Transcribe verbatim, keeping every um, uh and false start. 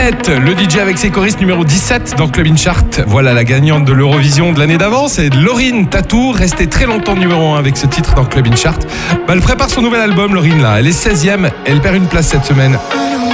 Annette, le D J avec ses choristes numéro dix-sept dans Club In Chart. Voilà la gagnante de l'Eurovision de l'année d'avant, c'est Laurine Tatou, restée très longtemps numéro un avec ce titre dans Club In Chart. Bah, elle prépare son nouvel album, Laurine, là. Elle est seizième, elle perd une place cette semaine.